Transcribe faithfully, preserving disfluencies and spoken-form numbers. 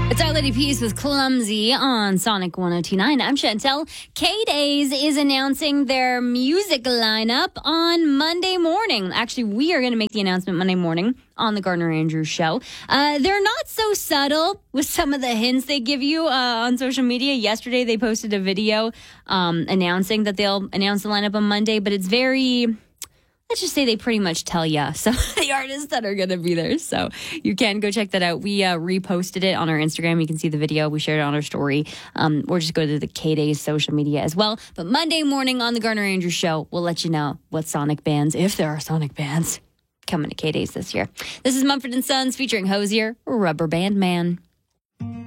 It's Our Lady Peace with Clumsy on Sonic one oh two point nine. I'm Chantel. K-Days is announcing their music lineup on Monday morning. Actually, we are going to make the announcement Monday morning on the Gardner Andrews Show. Uh, they're not so subtle with some of the hints they give you uh, on social media. Yesterday, they posted a video um, announcing that they'll announce the lineup on Monday, but it's very... Let's just say they pretty much tell you some of the artists that are going to be there. So you can go check that out. We uh, reposted it on our Instagram. You can see the video. We shared it on our story. Um, or just go to the K-Days social media as well. But Monday morning on the Gardner Andrews Show, we'll let you know what Sonic bands, if there are Sonic bands, coming to K-Days this year. This is Mumford and Sons featuring Hozier, Rubber Band Man.